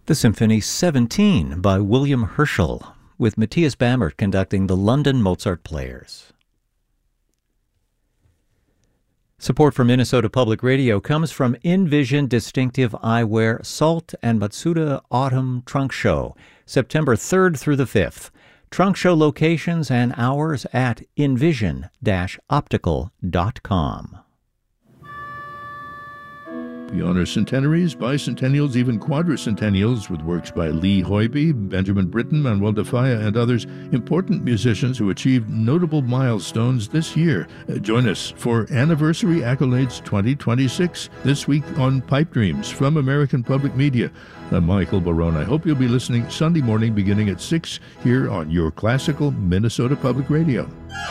The Symphony 17 by William Herschel, with Matthias Bammert conducting the London Mozart Players. Support for Minnesota Public Radio comes from InVision Distinctive Eyewear Salt and Matsuda Autumn Trunk Show, September 3rd through the 5th. Trunk show locations and hours at invision-optical.com. We honor centenaries, bicentennials, even quadricentennials with works by Lee Hoiby, Benjamin Britten, Manuel de Falla, and others, important musicians who achieved notable milestones this year. Join us for Anniversary Accolades 2026 this week on Pipe Dreams from American Public Media. I'm Michael Barone. I hope you'll be listening Sunday morning beginning at 6 here on your classical Minnesota Public Radio.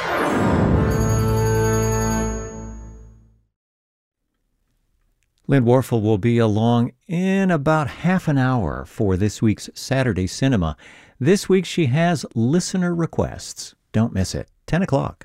Lynn Warfel will be along in about half an hour for this week's Saturday Cinema. This week she has listener requests. Don't miss it. 10 o'clock.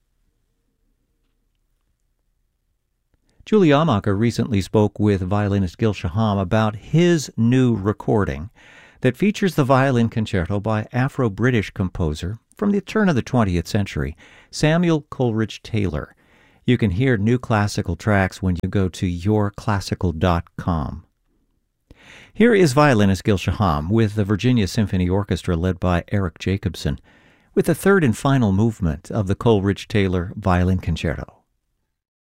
Julie Amacher recently spoke with violinist Gil Shaham about his new recording that features the violin concerto by Afro-British composer from the turn of the 20th century, Samuel Coleridge Taylor. You can hear new classical tracks when you go to yourclassical.com. Here is violinist Gil Shaham with the Virginia Symphony Orchestra led by Eric Jacobson with the third and final movement of the Coleridge Taylor Violin Concerto.